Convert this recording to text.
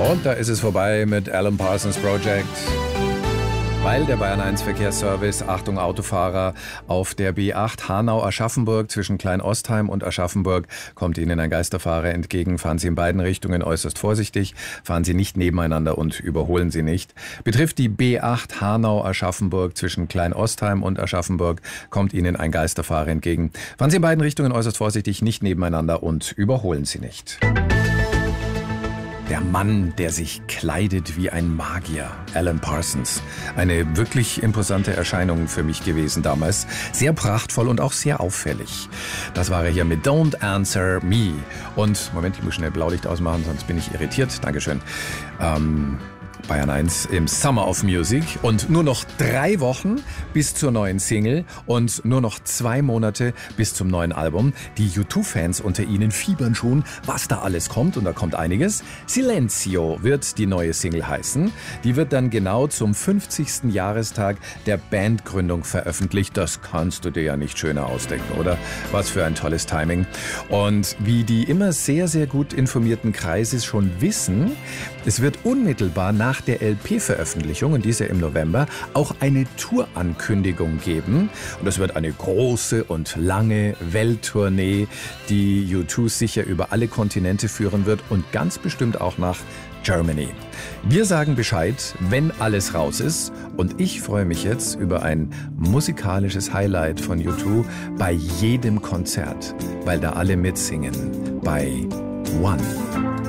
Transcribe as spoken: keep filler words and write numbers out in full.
Und da ist es vorbei mit Alan Parsons Project. Weil der Bayern eins Verkehrsservice, Achtung Autofahrer, auf der B acht Hanau-Aschaffenburg zwischen Klein-Ostheim und Aschaffenburg kommt Ihnen ein Geisterfahrer entgegen. Fahren Sie in beiden Richtungen äußerst vorsichtig, fahren Sie nicht nebeneinander und überholen Sie nicht. Betrifft die B acht Hanau-Aschaffenburg zwischen Klein-Ostheim und Aschaffenburg kommt Ihnen ein Geisterfahrer entgegen. Fahren Sie in beiden Richtungen äußerst vorsichtig, nicht nebeneinander und überholen Sie nicht. Der Mann, der sich kleidet wie ein Magier, Alan Parsons. Eine wirklich imposante Erscheinung für mich gewesen damals. Sehr prachtvoll und auch sehr auffällig. Das war er hier mit Don't Answer Me. Und, Moment, ich muss schnell Blaulicht ausmachen, sonst bin ich irritiert. Dankeschön. Ähm... Bayern eins im Summer of Music und nur noch drei Wochen bis zur neuen Single und nur noch zwei Monate bis zum neuen Album. Die U zwei Fans unter Ihnen fiebern schon, was da alles kommt und da kommt einiges. Silenzio wird die neue Single heißen. Die wird dann genau zum fünfzigsten Jahrestag der Bandgründung veröffentlicht. Das kannst du dir ja nicht schöner ausdenken, oder? Was für ein tolles Timing. Und wie die immer sehr, sehr gut informierten Kreise schon wissen, es wird unmittelbar nach Nach der L P-Veröffentlichung, und diese im November, auch eine Tourankündigung geben. Und es wird eine große und lange Welttournee, die U zwei sicher über alle Kontinente führen wird und ganz bestimmt auch nach Germany. Wir sagen Bescheid, wenn alles raus ist. Und ich freue mich jetzt über ein musikalisches Highlight von U zwei bei jedem Konzert, weil da alle mitsingen. Bei One.